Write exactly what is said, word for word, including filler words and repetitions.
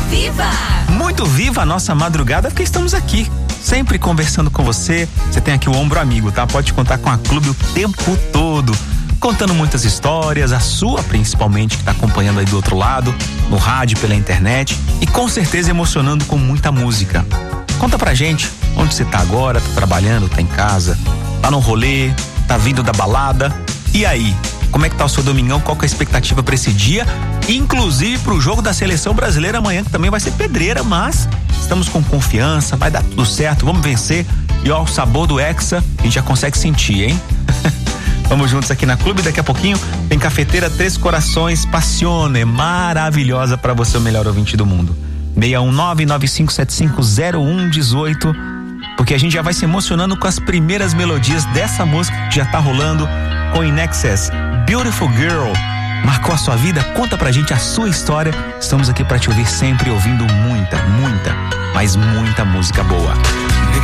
viva! Muito viva a nossa madrugada, porque estamos aqui, sempre conversando com você. Você tem aqui o ombro amigo, tá? Pode contar com a Clube o tempo todo, contando muitas histórias, a sua principalmente, que tá acompanhando aí do outro lado, no rádio, pela internet, e com certeza emocionando com muita música. Conta pra gente onde você tá agora, tá trabalhando, tá em casa, tá no rolê, tá vindo da balada. E aí, como é que tá o seu domingão? Qual que é a expectativa pra esse dia? Inclusive pro jogo da seleção brasileira amanhã, que também vai ser pedreira, mas estamos com confiança, vai dar tudo certo, vamos vencer. E ó, o sabor do Hexa a gente já consegue sentir, hein? Vamos juntos aqui na Clube, daqui a pouquinho tem Cafeteira Três Corações Passione, maravilhosa pra você, o melhor ouvinte do mundo. seis um nove, nove cinco sete cinco, zero um um oito, porque a gente já vai se emocionando com as primeiras melodias dessa música que já tá rolando com In Excess, Beautiful Girl. Marcou a sua vida? Conta pra gente a sua história. Estamos aqui pra te ouvir sempre, ouvindo muita, muita, mas muita música boa.